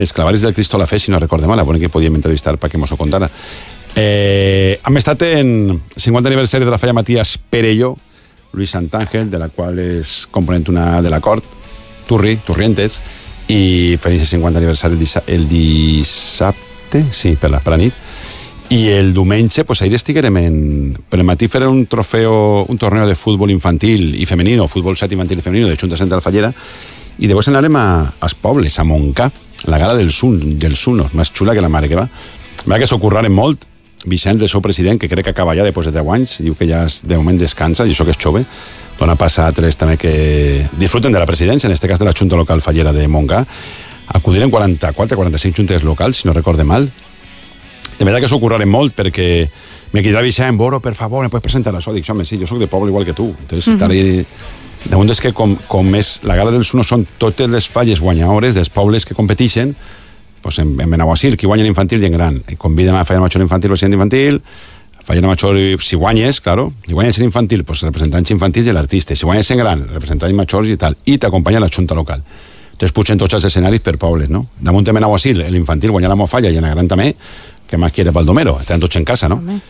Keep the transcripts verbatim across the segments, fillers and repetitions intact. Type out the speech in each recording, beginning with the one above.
els clavaris del Cristo a la Fe, si no recordem mal, bueno, que podíem entrevistar perquè mos ho contara. Eh, hem estat en cinquanta aniversari de la falla Matías Perelló, Luis Santàngel, de la qual és component una de la cort, Turri, Turrientes, i feliç cinquanta aniversari el dissabte, sí, per la, per la nit, i el diumenge, pues, ahir estiguerem en... Per el matí farem un trofeo, un torneo de futbol infantil i femenino, futbol set infantil i femenino de Junta Central Fallera, i després anarem a, als pobles, a Montcà, la gala del Sun, del Sunos, més xula que la mare que va. Va que s'ho curraren molt. Vicent, el seu president, que crec que acaba ja després de deu anys, diu que ja de moment descansa, i això que és jove, dona pas a altres també que disfruten de la presidència, en este cas de la Junta Local Fallera de Montcà. Acudiren quaranta-quatre quaranta-cinc juntes locals, si no recorde mal. De veritat que s'ho curraren molt, perquè me cridarà Vicent, Boro, per favor, me pots presentar això? Dic, home, sí, jo soc de poble igual que tu. Entonces, mm-hmm. estaré... De moment és que com, com és la gala del Suno són totes les falles guanyadores dels pobles que competeixen, pues en, en Benaguasil, qui guanya en infantil i en gran. I conviden a Falla Major infantil, president infantil, Falla Major, si guanyes, claro, si guanyes en infantil, pues representants infantils i l'artista. Si guanyes en gran, representants majors i tal. I t'acompanya la Junta Local. Entonces pugen tots els escenaris per pobles, no? Damunt de Benaguasil, l'infantil guanya la Mofalla i en la gran també, que més quiere Baldomero, estan tots en casa, no? Home.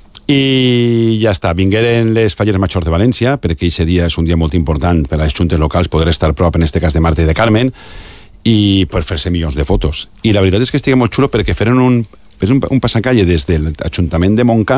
I ja està, vingueren les falleres majors de València, perquè aquest dia és un dia molt important per a les juntes locals, poder estar prop, en este cas de Marta i de Carmen, i per fer-se milions de fotos. I la veritat és que estigui molt xulo perquè feren un, un, un passacalle des de l'Ajuntament de Montcà,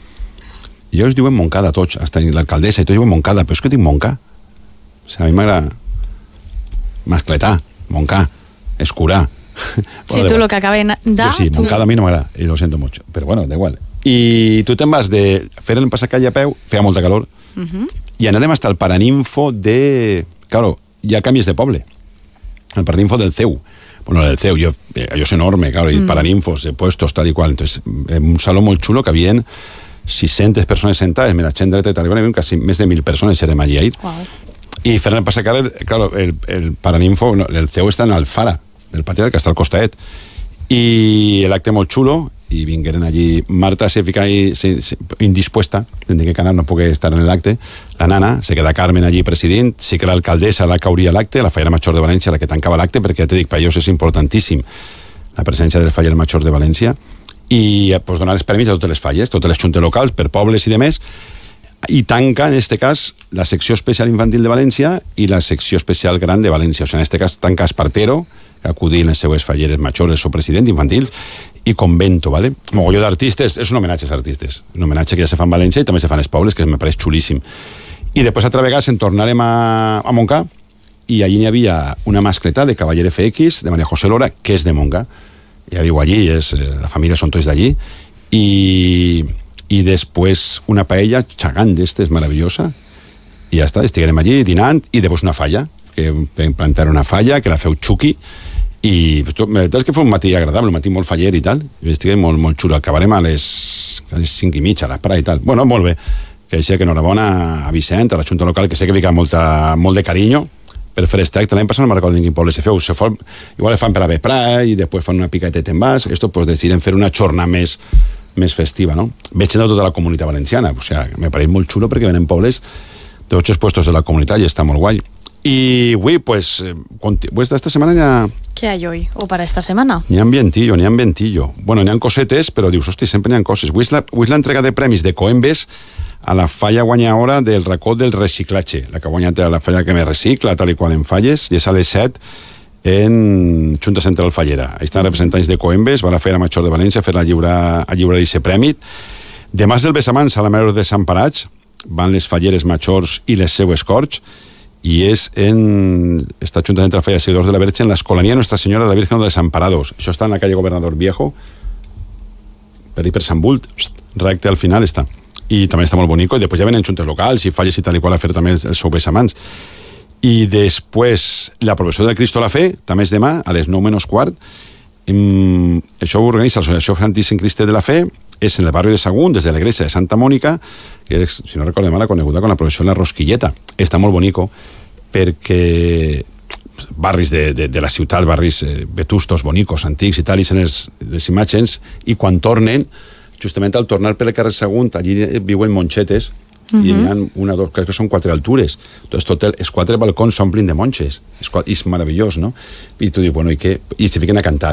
i jo els diuen Montcada tots, hasta l'alcaldessa i tot diuen Montcada, però és que dic Montcà. O sigui, a mi m'agrada mascletar, Montcà, escurar. Sí, tu lo que acaben de... Sí, Montcada a mi no m'agrada, i lo siento mucho, però bueno, da igual. I tu te'n vas de fer el passacalle a peu, feia molta calor, uh-huh. i anarem hasta el Paraninfo de... Claro, hi ha canvis de poble. El Paraninfo del C E U. Bueno, del C E U, jo, jo és enorme, claro, i mm. Paraninfos, de puestos, tal i qual. Entonces, un saló molt xulo que havien sis-centes persones sentades, mira, gent dreta i tal, i quasi més de mil persones serem allí ahir. Wow. I fer el passacalle, claro, el, el Paraninfo, el C E U està en Alfara, del Patriarca, que està al costaet. I l'acte molt xulo, i vingueren allí. Marta se fica ahí se, se, indispuesta, tendría que canar, no puede estar en el acte. La nana, se queda Carmen allí president, sí que l'alcaldessa la cauria l'acte, la fallera major de València la que tancava l'acte, perquè ja te dic, per ells és importantíssim la presència del faller major de València, i pues, donar els premis a totes les falles, totes les juntes locals, per pobles i demés, i tanca, en este cas, la secció especial infantil de València i la secció especial gran de València. O sigui, en este cas, tanca Espartero, que acudien les seues falleres majors, el seu president infantils, i Convento, ¿vale? Mogolló d'artistes, és un homenatge als artistes, un homenatge que ja se fa en València i també se fan els pobles, que me pareix xulíssim. I després, altra vegada, se'n tornarem a, a Montcà, i allí n'hi havia una mascleta de Cavaller F X, de María José Lora, que és de Montcà. Ja viu allí, és, la família són tots d'allí, i, i després una paella xagant d'estes, meravellosa, i ja està, estiguem allí dinant, i després una falla, que plantaron una falla, que la feu Chucky, i la veritat és que fue un matí agradable, un matí molt faller i tal, i estigui molt, molt xulo. Acabarem a les, a les cinc i mitja, a l'esprà i tal. Bueno, molt bé, que sé que enhorabona a Vicent, a la Junta Local, que sé que fica molta, molt de carinyo per fer este acte. L'any passat no me'n recordo en quin poble se feu, se fa, igual fan per a vesprà i després fan una picadeta en vas, esto pues deciden fer una jornada més, més festiva, no? Veig de tota la comunitat valenciana, o sea, me pareix molt xulo perquè venen pobles de ocho puestos de la comunitat i està molt guai. Y, güey, pues, pues esta semana ya... ¿Qué hay hoy? ¿O para esta semana? N'hi ha ventillo, n'hi ha ventillo. Bueno, n'hi ha cosetes, però dius, hosti, sempre n'hi ha coses. Avui és la, avui és l'entrega de premis de Coembes a la falla guanyadora del racó del reciclatge, la que ha guanyat la falla que me recicla, tal i qual en falles, i és a les set en Junta Central Fallera. Ahí estan representants de Coembes, van a fer a Major de València a fer-la lliurar, a lliurar aquest premi. Demà del Bessamans a la Mare de Sant Parats, van les falleres majors i les seues corts, i és en esta Junta Central Falla Seguidors de la Verge en la Escolanía Nuestra Señora de la Virgen de los Desamparados. Això està en la calle Gobernador Viejo, per ahí per Sant Bult, recte al final està. I també està molt bonico, i després ja venen juntes locals i falles i tal i qual a fer també els seus bessamans. I després l'aprovació del Cristo a la Fe, també és demà, a les nou menys quart. Um, això ho organitza l'Associació Frantíssim Cristo de la Fe, és en el barri de Sagunt, des de la iglesia de Santa Mònica, que és, si no recordo mal, coneguda con la professió de la Rosquilleta. Està molt bonico, perquè barris de, de, de la ciutat, barris eh, vetustos, bonicos, antics i tal, i són les, les imatges, i quan tornen, justament al tornar per el carrer Sagunt, allí viuen monxetes, Uh -huh. I n'hi ha una, dos, crec que són quatre altures. Entonces, tot el, els quatre balcons s'omplin de monges. És, és meravellós, no? I tu dius, bueno, i què? I se fiquen a cantar.